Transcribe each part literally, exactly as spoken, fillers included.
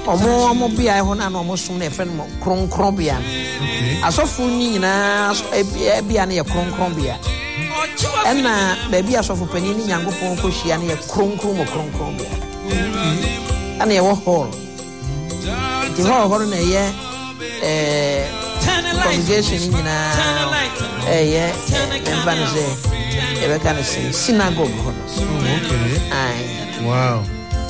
omo omo bia ho na no mo som na efe no kronkron bia Okay. asofo ni nyina bia na ye kronkron bia ena baby asofo pani ni Nyankopɔn ko hia na ye kronkron mo kronkron bia ana ye wo hall di hall hall na ye eh congregation ni nyina eh ye evangelise ebe kan say synagogue ho. Okay. Ai. Wow.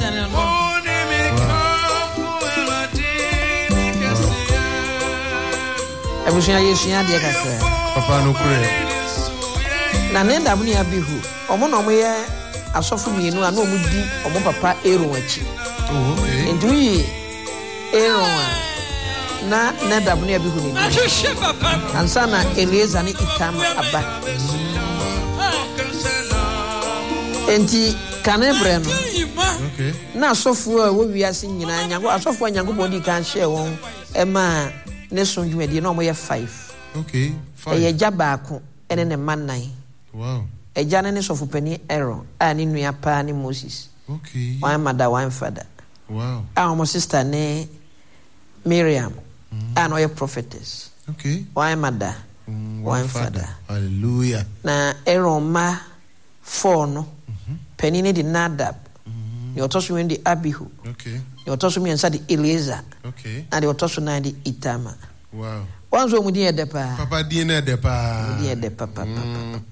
Ebusuya yesuya de kakra. Papa no kure. Na ne da buni abihu. Omo na omo ye asofo mienu ana omo di omo papa Aaron achi. Oh, okay. Ndu yi Aaron na ne da buni abihu ni. Ansa na Eliezer ni Itama aba. Enti kanebre no. Okay. Na asofo a wo wiase nyina nyango asofo nyango bodi kan share won e ma ne so dwumadi na omo ye five. Okay. Five. E ye jaba ko ene ne manan. Wow. E jana ne sofo pani Aaron a ne nua pa ne Moses. Okay. One mother one father. Wow. A mo sister ne Miriam. Mm. A no ye prophetess. Okay. One mother Mm, one, one father. father. Hallelujah. Na Aaron ma four no. Mm-hmm. Pani ne di Nadab. Mm-hmm. Ni otoso wen di Abihu. Okay. Ni otoso mi ensa di Eliezer. Okay. Na di otoso na di Itama. Wow. Wanzo mu di ede pa. Papa di na de pa. Mu di ede pa pa pa.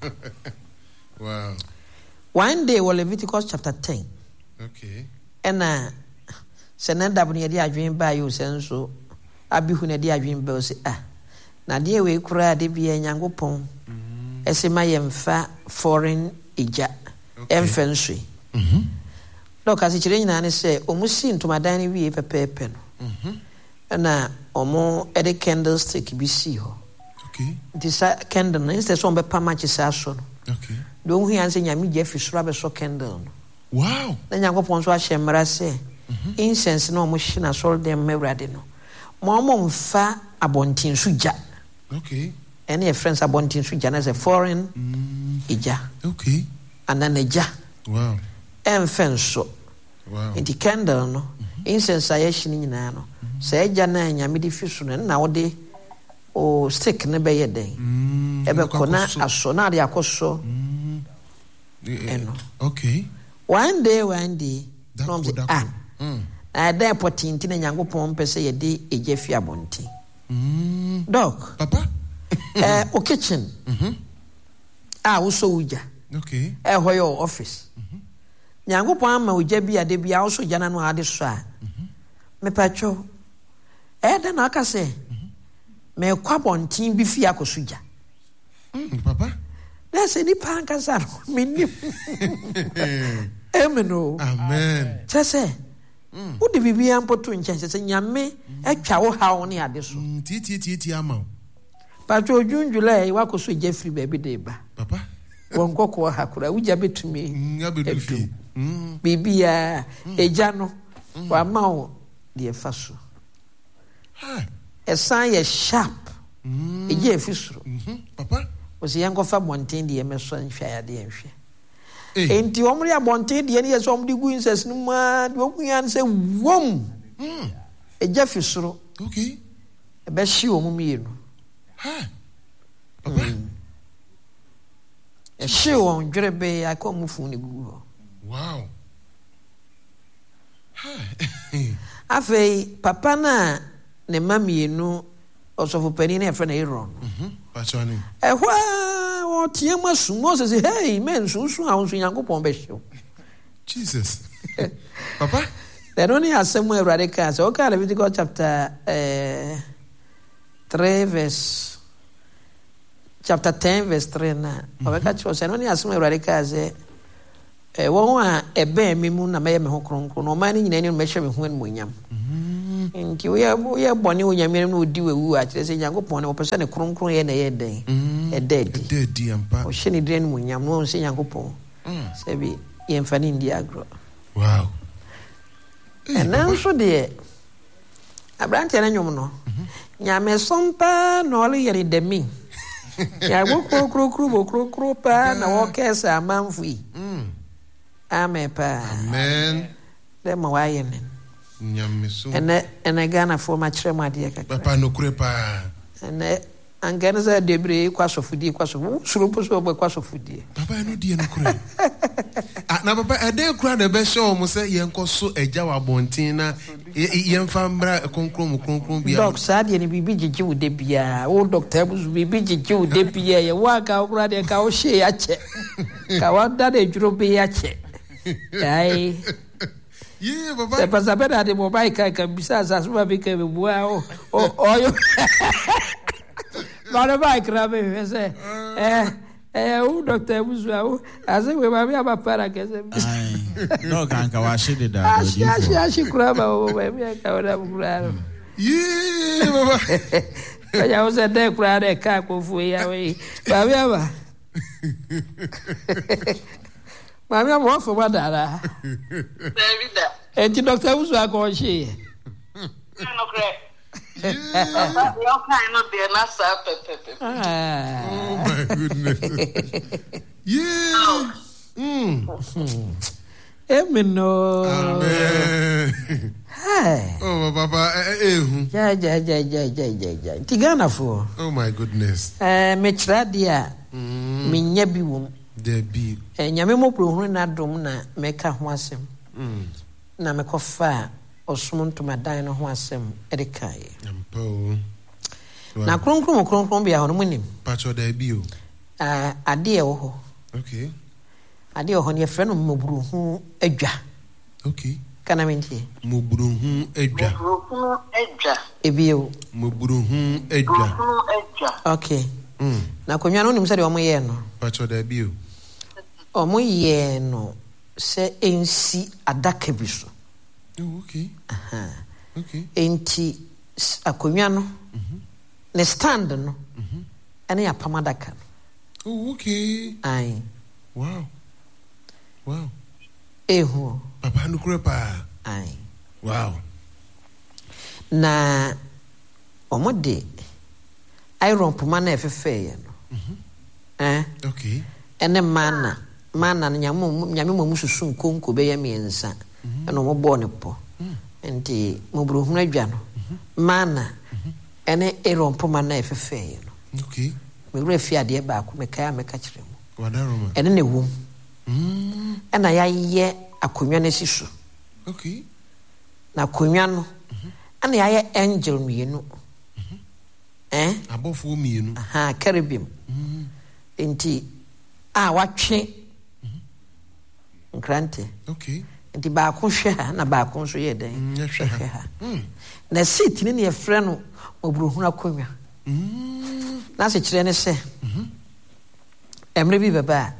Wow. One day was Leviticus chapter ten. Okay. Ena se Nadab ne di adwen ba yo senso Abihu ne di adwen ba o se ah na de we kura de bia Nyankopɔn ese ma yemfa foreign eja emfenso Mhm. Look as chire nyina ne se omusi ntomadan ne wie pepepe no Mhm. na omo e de candlestick bi si ho. Okay. This candle no instead so be pamachi sa so no Okay. do hu yan se nyame je fi sura be so candle no Wow. na Nyankopɔn so ahye mmara se incense no omo hye na so dem mewrade no mo omo mfa abontin so ja. Okay. Any a friends abontin so ja na se foreign Mm. eja Okay. ananeja Wow. emfenso Wow. inti candle no incense aye hye ni nyina no se eja na nyame de fi so no na wo de o stick ne be ye den Mm. ebe ko na Akoso. aso na de akoso Mm. Eh, eno Okay. one day one day Dako, no say dako. ah Mm. na da potinti na Nyankopɔn pese ye de eja fi abonti Mm. doc Papa? eh o kitchen Mhm. ah wo so uja Okay. eh ho your office Nyankopɔn ama uja bi ade bia wo so jana no ade so a me pacho eh da na aka se me kwa bontin bi fi akosuja Mm. Papa? na se ni panka sa no me ni emeno Amen. chese wo de bibia mpoto nche se nyame etwa wo hawo ne ade so Mm. Ti ti ti ti ama. pacho ojunjula e wakoso je free baby de ba Papa? won kokko hakura uja betumi Mm. Abedu fi. Mm. bibia eja no wa ma wo de fa so Ha. esan ye sharp Mm. eja efisuro Mhm. Papa? o se yanko fa bonten de emeso nhwa ya de nhwe Eh. enti omri abonten de ne yeso omdi gu insess no ma de okuyan se wom Mm. eja fisuro Okay. ebe hye omu mienu Ha. Papa? e hye won dwerebe akomu fu ne gu ho Wow. Ha. afei papa na ne mamienu osofo pani na efre na Aaron Mhm. Pachani. ehwa wo tie masu Moses say hey men sunsun a unsun Yankopɔn be hyew Jesus. Papa? they don't need asem Awurade ka say okay Leviticus chapter uh, three verse chapter ten verse three na obeka cho say no need asem Awurade ka say eh won a ebe me mu na me me ho kronkron no man ni nyina ni me hye me ho en monyam nti we we bone onyame no odi wewu a kire say Yankopɔn no pese ne kronkron ye na ye den e dead Dead ampa. o hye ne den monyam no say Yankopɔn Mm. say bi ye mfa ni ndi agro Wow. and then so de abrante na nyom no nyame sompa no ole yere de mi ya go kro kro kro bo kro kro pa na wo kesa amanfu yi Mm. amen pa Amen. de ma wa ye nen Nyamiso. ene ene Ghana for ma kire mu ade kakra Papa no kure pa. ene angana za debre kwasofudi kwasofu surumpo so bo kwasofudi Papa no die no kure. Ah na papa e dey kura de be show mo say yenko so eja wa bontin na yemfa mbra konkrom konkrom bia. Doc sadia ni bibi gigi wo de bia wo doctor buzu bibi gigi wo de bia ye wa ka kura de ka wo hye ya che ka wa da de djuro be ya che ai Yeah, papa. se pasa pena de mobile ka ka bisa sa suma be ka be bua o o yo Mano vai crave ese eh eh o doctor buzu o ase we ma bia ba para ke se ai no kan ka wa she de da do ashi ashi ashi kuraba o we mi ka ora kuraba Yeah, papa. ya o se de kuraba ka ko fu ya we ba bia ba ma mi mo fo ba dara Davida. e ti doctor buzu ko she No cre. Yeah. You kind of be na sa pepe. ah Oh my goodness. Yeah. Mm. Emino. Amen. Hey. Oh, papa, eh, eh. Ja ja ja ja ja ja ja. Tigana fo. Oh my goodness. Eh me tradia. Mm. Me nya bi wom. There be. Eh nyame mo prohunu na dom na me ka ho asem. Mm. Na me kofa osum madan no ho asem e de kai. Ampo. Na kronkron kronkron bia ho no munim. Pacho there be o. Ah ade e wo ho. Okay. Ade ho ne frɛ no mobruhu adwa. Okay. Kana mentie. Moburuhu edwa. Rokunu edwa. Ebio. Moburuhu edwa. Rokunu edwa. Okay. Mm. Na konwa no nim sɛ de omo ye no. Pacho there be o. Omo ye no sɛ ensi adaka bi so. Oh, okay. Aha. Okay. Enti akonwa no. Mhm. Ne stand no. Mhm. Ene ya pamadaka. Oh, okay. Ai. Wow. Wow. Ehu. Papa no kure pa. Ai. Wow. Na omo de iron puma na efefe ye no. Mhm. Eh? Okay. Ene mana. Mana nyamu nyame mo mususu nkonko be ye miensa. Ene omo bo ne po. Enti mo bruhu na dwa no. Mana. Ene iron puma na efefe ye no. Okay. Me wura fi ade ba ko me kaya me ka kire mo. Wadaroma. Ene ne wom. Mm. Ena ya ye akonwa na sisu. Okay. Na akonwa no. Ena ya ye angel mienu. Eh? Abofo mienu. Aha, cherubim. Mm. Enti a watwe. Nkrante. Okay. Enti ba ko hwe ha na ba ko so ye den. Mm, ya hwe ha. Mm. Na seat ni ne ye frɛ no obruhunu akonwa. Mm. Na se kire ne se. Mhm. Emre bi baba.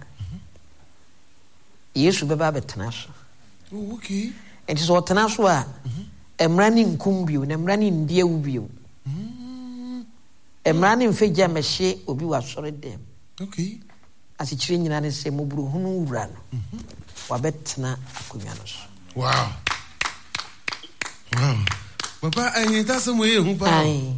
Yesu baba betena so. Oh, okay. Enti so otena so a emra ni nkum bio na emra ni ndie wu bio. Mm. Emra ni mfeja mehye obi wa sore dem. Okay. Asikyire nyina ne se mobruhunu wura no. Mhm. Wabetena akonwa no so. Wow. Wow. Papa, I that's some way who pa. Ai.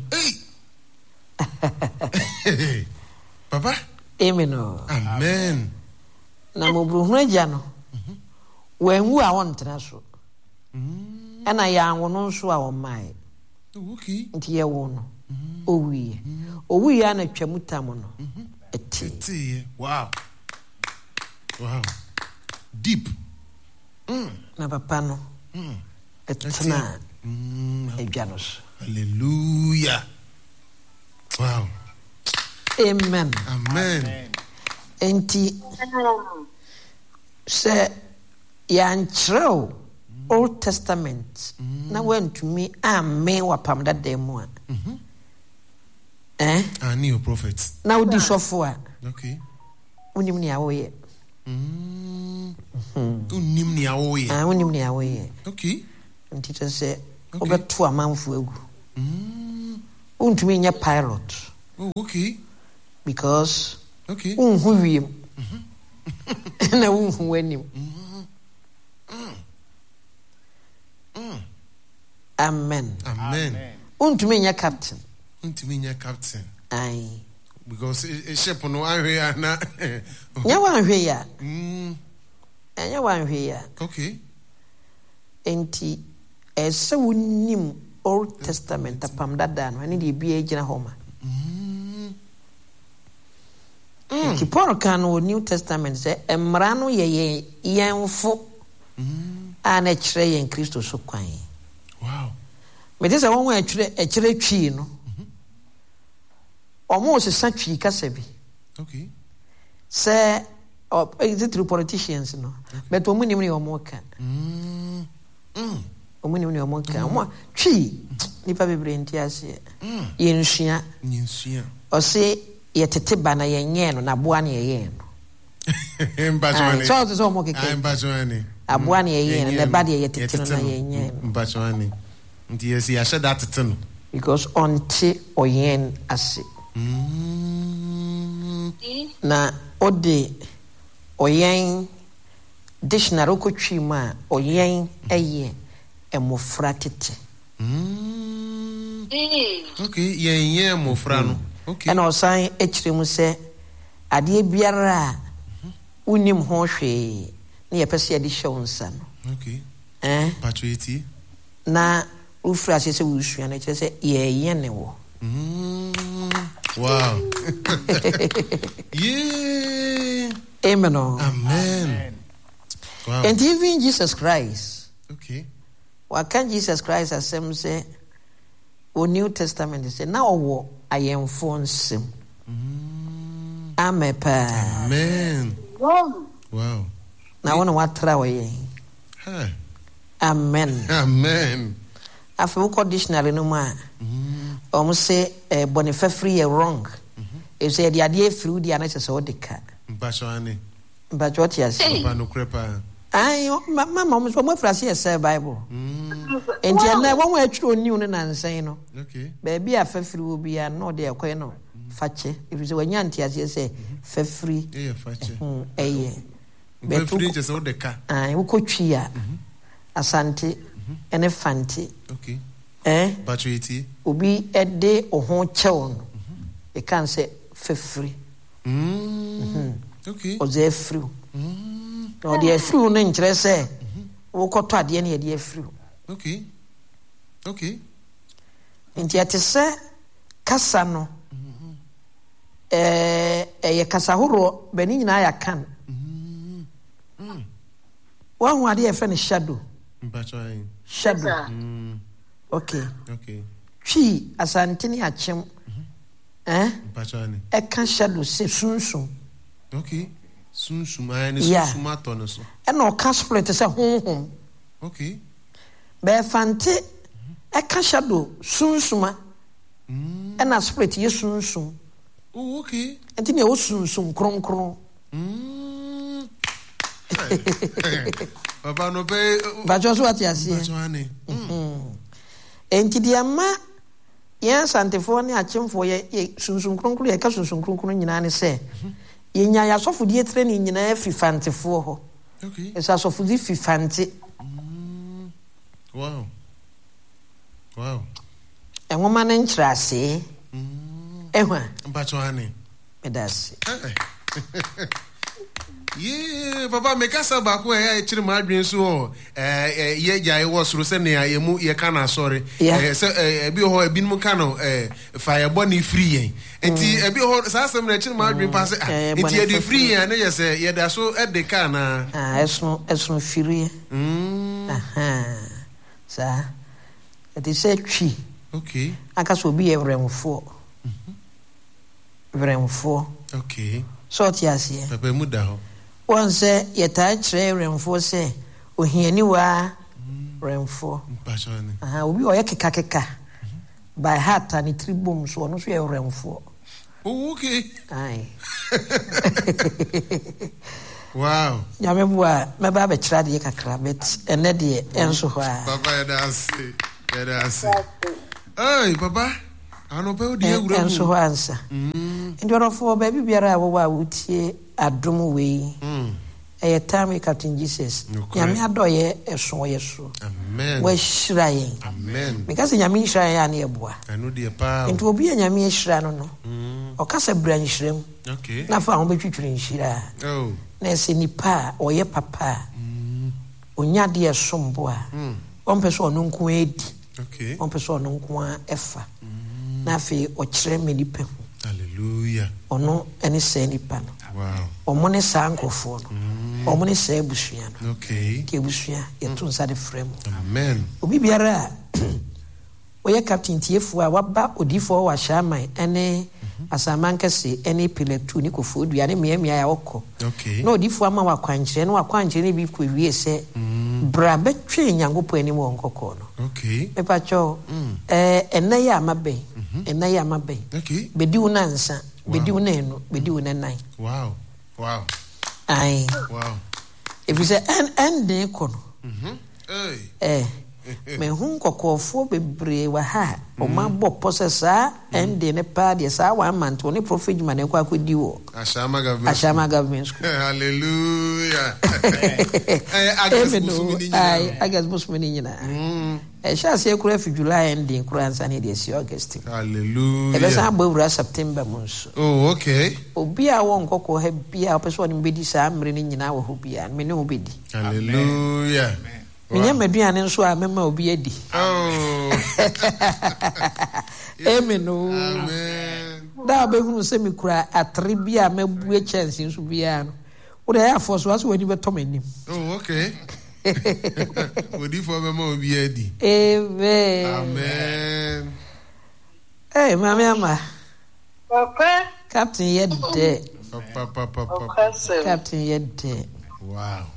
Hey. Papa? Amen. Amen. Na mobruhunu agya no. Mhm. Wanwu a wontena so. Mm. Ena ya anwo no so a womai. Oh, okay. Nti ye wo no. Owie. Owie a na twamutam no. Eti. Eti. Wow. Wow. Deep. Mm. Na papa no. Mm. Etena. Mm. Agya no so. Hallelujah. Wow. Amen. Amen. Enti se yankyerɛw Old Testament na wantumi amen wapam dada mu a eh I need a prophet. na wodi sɔfo a Okay. wonim nea woyɛ Mm. Unim ni awoye. ah wonim nea woyɛ Okay. nti kyerɛ sɛ Okay. wobɛto amanfo agu Mm. wontumi nyɛ pilot Oh, okay. because Okay. wonhu wiem na wonhu w'anim amen Amen. wontumi nyɛ captain Untimi nya captain. ai Because a ship no anhwe ana. nyɛ wanhwɛ yi a Mm. ɛnyɛ wanhwɛ yi a Okay. enti ese wonim Old Testament apam dada no ani de bia gina homa Ki Paul kan no New Testament say emra no ye yenfo ana kire yen Kristo so kwan. Wow. Me dey say won wa kire e kire twi no. Omo se sa twi kasa bi. Okay. Say oh, is it through politicians no. But omo ni omo ka. Mm. Mm. Omo ni omo ka. Omo twi nipa bebre nti ase. Ye nsua. Nsua. O se ye tete ba na ye nye no na boa na ye ye no. Mbachwani. So so omo keke. Ah, mbachwani. Aboa na ye ye no na ba de ye tete no na ye nye. Mbachwani. Nti yesi ya sheda tete no. Because onti oyen ase. Mm. Na ode oyen dictionary ko twima oyen eye emofra tete. Mm. Okay, yen yen mofra no. Okay. And osan ekiremu se ade biara unim ho hwe na ye pese ade hwe wonsa no. Okay. Eh? Patrioty. Na ufra se se wusua na kire se ye ye ne wo. Mm. Wow. Yeah. Amen. Amen. Wow. And even Jesus Christ. Okay. What can Jesus Christ asem say o New Testament say na owo ayemfo nsem. Mm. Amen pa. Amen. Wow. Wow. Na wona watra wo yen. Huh. Amen. Amen. Afa wo dictionary no ma. Mm. Omo say eh, bonifafri ye wrong. E say the ade afiri di ana se o de ka. Mbachwani. But what you say? Papa no crepa. Ai mama mo so mo frase ye say Bible. Mm. Enti na won wa atwiro new no nansan no. Okay. Ba bia afafiri obi a no de ekwe no fache. If you wanya ntiase say fafiri. Eh fache. Hmm eye. Fafiri je se o de ka. Ai wo kotwi a. Asante ene fante. Okay. Eh? Patrioty. Obi ede oho chew no. E kan say fafiri. Mm. Okay. Oze afiri. Mm. No de afiri no nkyere say wo koto ade na de afiri. Okay. Okay. Nti ate se kasa no eh eh kasa horo bani nyina ya kan. Mm. Mm. One who ade efe ne shadow. Mbachwani. Shadow. Mm. Okay. Okay. Twi asante ni achem. Eh? Mbachwani. E kan shadow se sunsun. Okay. Sunsum ayane Yeah. sunsum atono so. E no ka split se honhom. Okay. Be fante e kan shadow sunsuma. Mm. E na split ye sunsun. Oh, okay. Enti ne wo sunsun kronkron. Mm. Papa no pe. Ba jo so ati ase. Mbachwani. Enti dia ma ye santefo ne achemfo ye sunsun kronkron ye ka sunsun kronkron nyina ne se ye nya ya sofo die tre ne nyina fi fantefo ho. Okay. Esa sofo di fi fante. Mm. Wow. Wow. Enwoma ne nkyerase. Mm. Ehwa Mbachwani. medase. Yeah, Papa, make us back where I chill my dreams. So, eh, yeah, I was Rosenia, you move your canna, sorry. Yeah, so, eh, be ho, bin Mocano, eh, fire bonny free. And tea, a be ho, some chill my dream pass. It's yet free, and yes, yeah, that's so at the canna. Ah, esno esno firi. Mm. Aha. Sa. It is a tree. Okay. Aka so be every four. Every four. Okay. So tiasie. Papa mudaho. One say yeta kyerɛ remfo sɛ ohiani wa remfo. Mbachwani. Aha, obi oyɛ keka keka. By heart and tribum so no so yɛ remfo. Oh, okay. Ai. Wow. Ya mebua meba be kyerɛ de kakra bet ene de enso hɔ a. Papa, that's it. That's it. Hey, Papa. I don't know the Enso hɔ ansa. Mm. Ndorofo ba bibiara a wo wa wutie adom wei. Mm. Eye time Captain Jesus. Nyame adoye eso ye so. Amen. Wa hyira yen. Amen. Because nyame hyira yen na eboa. I know the power. Nti obi a nyame hyira no no. Mm. O kasa bra nhyiram. Okay. Na fa ho betwitwiri nhyira. Oh. Na ese nipa a oyɛ papa. Mm. Onya de esombo a. Mm. on person no nko edi okay on person no nko efa na fe o kire me nipa hallelujah ono ene se nipa no wow omo ne sa nkofo no omo ne se busua no okay ke busua yetu nsa de frem amen obi biara oye captain tiefu a waba odifo wa shaman ene asamankase ene piletu ni kofo dua ne miamia ya wokọ okay na odifo ama wa kwankyere no wa kwankyere ne bi ko wie se bra betwe nyangopo ani wo nkokọ no okay pepa cho eh ene ya mabe ene ya mabe okay bedi una nsa bedi una enu bedi una nine wow wow ai wow if you say en en de ko no mhm eh eh me hun kokofo bebre wa ha o ma bo processor ende ne pa de sa one month oni prophet man e kwa akodi wo Ashama government Ashama government school hallelujah eh agas musumini nyina ai agas musumini nyina mm e sha se kura fi July ending kura ansa ne de si August hallelujah e be sa gbawura September monso oh okay obi a won kokko ha bia person ni bedi sa amre ni nyina wo ho bia me ne ho bedi hallelujah Minya meduane nso a mema obi adi. Oh. Amen. Amen. Da be hunu se mikura atri bia mabue chance nso bia no. Wo da ya force was wani beto manim. Oh okay. Odi for mema obi adi. Amen. Amen. Eh mama ama. Papa. Captain yedde. Papa papa papa. Captain yedde. Wow.